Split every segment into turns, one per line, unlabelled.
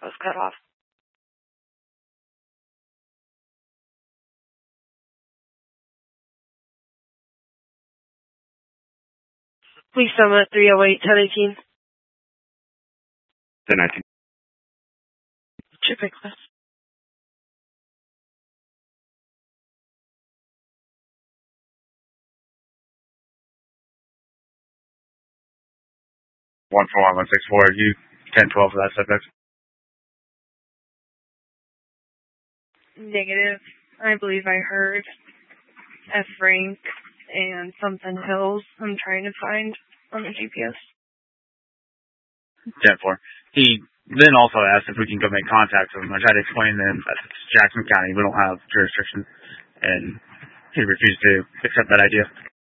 was cut off. Please sum at 308-1018.
1019.
Chip request.
One 164. You 1012 for that subject.
Negative. I believe I heard F. Rank and something Hills. I'm trying to find on the GPS.
10-4. He then also asked if we can go make contact with him. I tried to explain to him that it's Jackson County. We don't have jurisdiction. And he refused to accept that idea.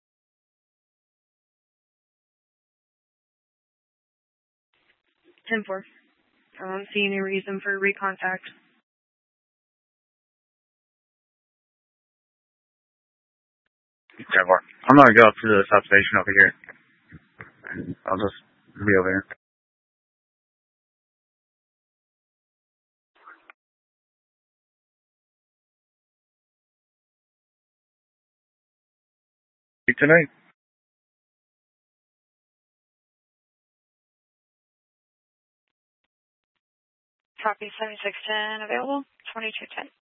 10-4. I don't see any reason for recontact.
I'm going to go up to the substation over here. And I'll just be over here. Tonight.
Copy 7610 available, 2210.